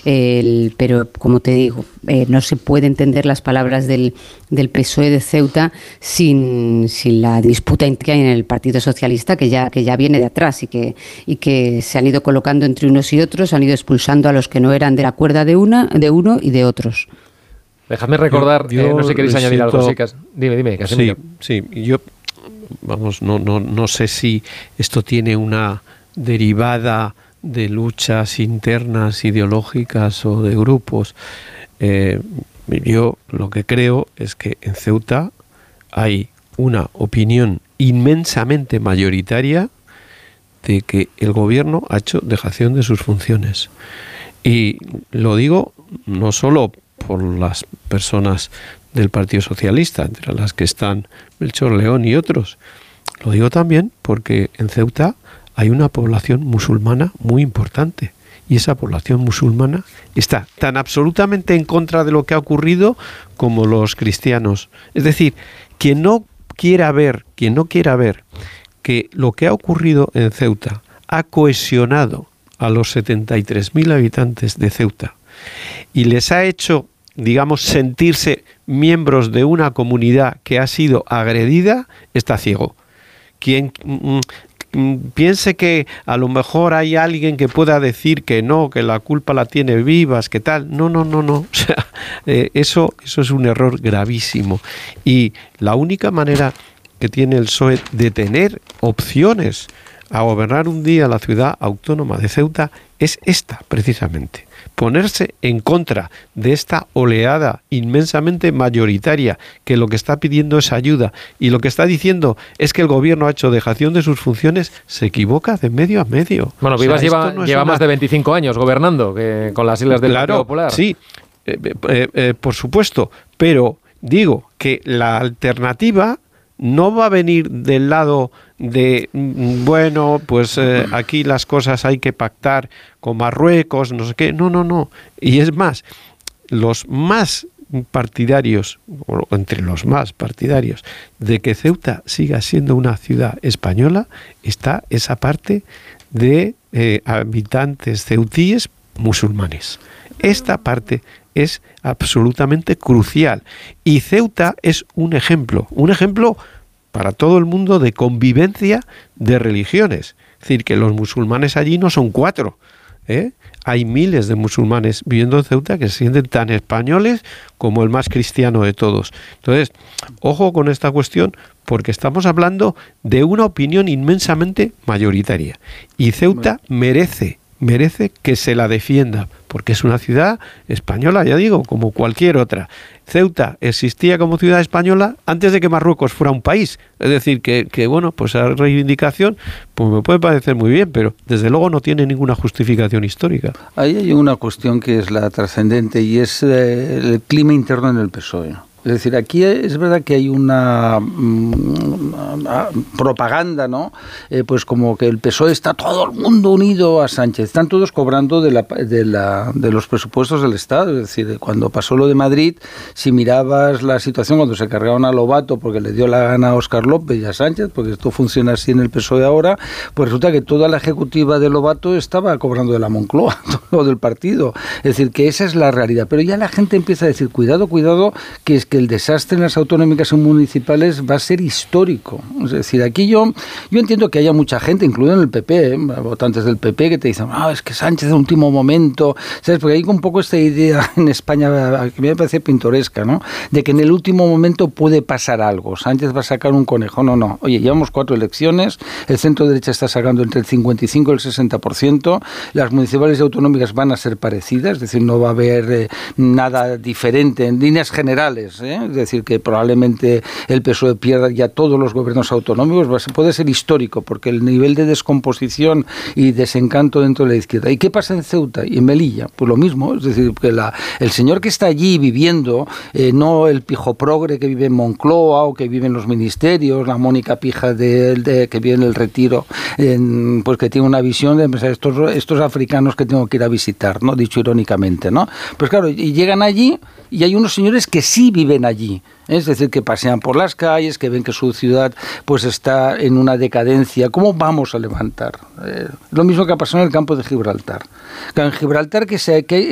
Pero, como te digo, no se puede entender las palabras del PSOE de Ceuta sin la disputa que hay en el Partido Socialista, que ya viene de atrás y que se han ido colocando entre unos y otros, han ido expulsando a los que no eran de la cuerda de uno y de otros. Déjame recordar, no sé si queréis añadir algo, chicas. Dime, Casimiro. Sí, yo, no sé si esto tiene una derivada de luchas internas ideológicas o de grupos. Yo lo que creo es que en Ceuta hay una opinión inmensamente mayoritaria de que el gobierno ha hecho dejación de sus funciones. Y lo digo no solo por las personas del Partido Socialista, entre las que están Melchor León y otros. Lo digo también porque en Ceuta hay una población musulmana muy importante. Y esa población musulmana está tan absolutamente en contra de lo que ha ocurrido como los cristianos. Es decir, quien no quiera ver que lo que ha ocurrido en Ceuta ha cohesionado a los 73.000 habitantes de Ceuta y les ha hecho, digamos, sentirse miembros de una comunidad que ha sido agredida, está ciego. Quien piense que a lo mejor hay alguien que pueda decir que no, que la culpa la tiene Vivas, que tal, no. O sea, eso es un error gravísimo. Y la única manera que tiene el PSOE de tener opciones a gobernar un día la ciudad autónoma de Ceuta es esta, precisamente. Ponerse en contra de esta oleada inmensamente mayoritaria que lo que está pidiendo es ayuda y lo que está diciendo es que el gobierno ha hecho dejación de sus funciones, se equivoca de medio a medio. Bueno, Vivas lleva más de 25 años gobernando con las siglas del Partido Popular. Sí, por supuesto, pero digo que la alternativa no va a venir del lado de, bueno, pues aquí las cosas hay que pactar con Marruecos, no sé qué. No. Y es más, los más partidarios, o entre los más partidarios, de que Ceuta siga siendo una ciudad española, está esa parte de habitantes ceutíes musulmanes. Esta parte es absolutamente crucial. Y Ceuta es un ejemplo para todo el mundo de convivencia de religiones. Es decir, que los musulmanes allí no son 4. Hay miles de musulmanes viviendo en Ceuta que se sienten tan españoles como el más cristiano de todos. Entonces, ojo con esta cuestión, porque estamos hablando de una opinión inmensamente mayoritaria. Y Ceuta merece que se la defienda, porque es una ciudad española, ya digo, como cualquier otra. Ceuta existía como ciudad española antes de que Marruecos fuera un país. Es decir, que bueno, pues esa reivindicación pues me puede parecer muy bien, pero desde luego no tiene ninguna justificación histórica. Ahí hay una cuestión que es la trascendente y es el clima interno en el PSOE. Es decir, aquí es verdad que hay una propaganda, ¿no? Pues como que el PSOE está todo el mundo unido a Sánchez. Están todos cobrando de los presupuestos del Estado. Es decir, cuando pasó lo de Madrid, si mirabas la situación cuando se cargaron a Lobato porque le dio la gana a Óscar López y a Sánchez, porque esto funciona así en el PSOE ahora, pues resulta que toda la ejecutiva de Lobato estaba cobrando de la Moncloa o del partido. Es decir, que esa es la realidad. Pero ya la gente empieza a decir, cuidado, que es que el desastre en las autonómicas y municipales va a ser histórico. Es decir, aquí yo entiendo que haya mucha gente, incluido en el PP, votantes del PP, que te dicen, es que Sánchez en último momento, ¿sabes? Porque hay un poco esta idea en España, que me parece pintoresca, ¿no? De que en el último momento puede pasar algo. Sánchez va a sacar un conejo. No. Oye, llevamos 4 elecciones, el centro derecha está sacando entre el 55 y el 60%, las municipales y autonómicas van a ser parecidas, es decir, no va a haber nada diferente en líneas generales, Es decir, que probablemente el PSOE pierda ya todos los gobiernos autonómicos. Puede ser histórico, porque el nivel de descomposición y desencanto dentro de la izquierda. ¿Y qué pasa en Ceuta y en Melilla? Pues lo mismo, es decir, que el señor que está allí viviendo, no el pijo progre que vive en Moncloa o que vive en los ministerios, la Mónica Pija que vive en el Retiro, pues que tiene una visión de estos africanos que tengo que ir a visitar, ¿no? Dicho irónicamente, ¿no? Pues claro, y llegan allí y hay unos señores que sí viven allí. Es decir, que pasean por las calles, que ven que su ciudad pues está en una decadencia. ¿Cómo vamos a levantar? Lo mismo que ha pasado en el campo de Gibraltar. En Gibraltar que